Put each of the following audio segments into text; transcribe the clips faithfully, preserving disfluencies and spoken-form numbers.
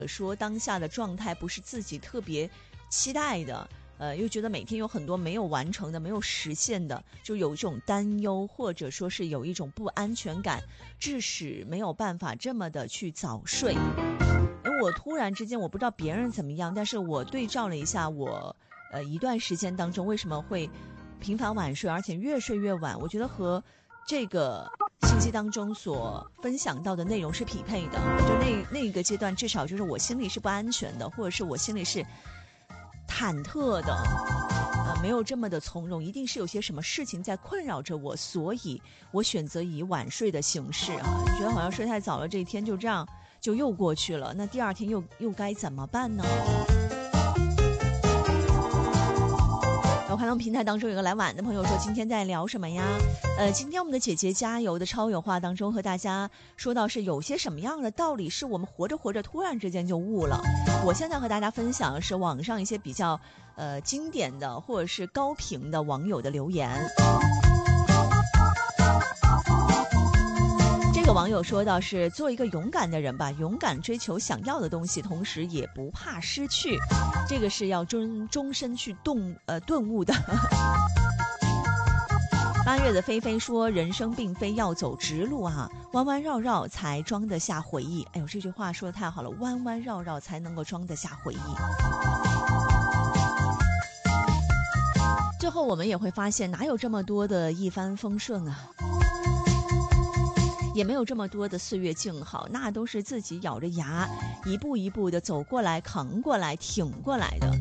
说当下的状态不是自己特别期待的，呃，又觉得每天有很多没有完成的、没有实现的，就有一种担忧，或者说是有一种不安全感，致使没有办法这么的去早睡。而我突然之间，我不知道别人怎么样，但是我对照了一下我呃一段时间当中为什么会频繁晚睡，而且越睡越晚，我觉得和这个信息当中所分享到的内容是匹配的。就那那个阶段，至少就是我心里是不安全的，或者是我心里是忐忑的，呃，没有这么的从容，一定是有些什么事情在困扰着我，所以我选择以晚睡的形式啊，觉得好像睡太早了，这一天就这样就又过去了，那第二天又又该怎么办呢？我看到平台当中有个来晚的朋友说今天在聊什么呀？呃，今天我们的姐姐加油的超有话当中和大家说到是有些什么样的道理是我们活着活着突然之间就悟了。我现在和大家分享的是网上一些比较呃经典的或者是高频的网友的留言。这个网友说到是做一个勇敢的人吧，勇敢追求想要的东西，同时也不怕失去，这个是要终终身去顿呃顿悟的。八月的菲菲说人生并非要走直路啊，弯弯绕绕才装得下回忆。哎呦，这句话说得太好了，弯弯绕绕才能够装得下回忆。最后我们也会发现哪有这么多的一帆风顺啊，也没有这么多的岁月静好，那都是自己咬着牙一步一步的走过来，扛过来，挺过来的。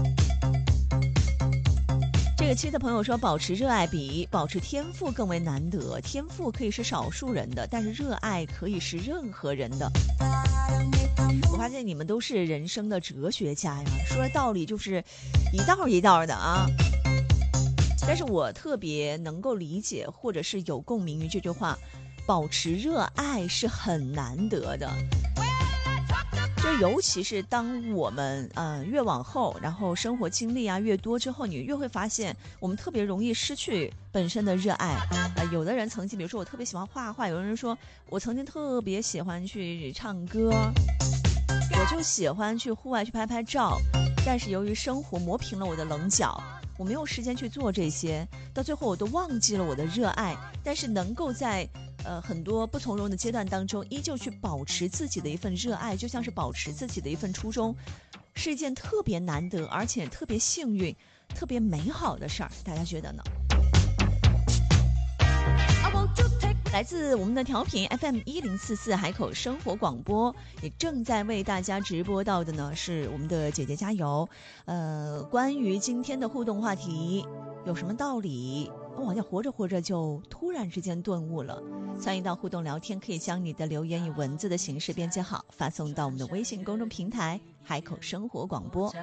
这个七的朋友说保持热爱比保持天赋更为难得，天赋可以是少数人的，但是热爱可以是任何人的。我发现你们都是人生的哲学家呀，说的道理就是一道一道的啊。但是我特别能够理解或者是有共鸣于这句话，保持热爱是很难得的。就尤其是当我们呃越往后，然后生活经历啊越多之后，你越会发现我们特别容易失去本身的热爱。呃，有的人曾经，比如说我特别喜欢画画，有的人说我曾经特别喜欢去唱歌，我就喜欢去户外去拍拍照，但是由于生活磨平了我的棱角，我没有时间去做这些，到最后我都忘记了我的热爱。但是能够在呃，很多不从容的阶段当中，依旧去保持自己的一份热爱，就像是保持自己的一份初衷，是一件特别难得，而且特别幸运、特别美好的事儿。大家觉得呢？来自我们的调频 F M 一零四四海口生活广播，也正在为大家直播到的呢是我们的姐姐加油。呃，关于今天的互动话题，有什么道理？我好像活着活着就突然之间顿悟了。参与到互动聊天，可以将你的留言以文字的形式编辑好，发送到我们的微信公众平台海口生活广播。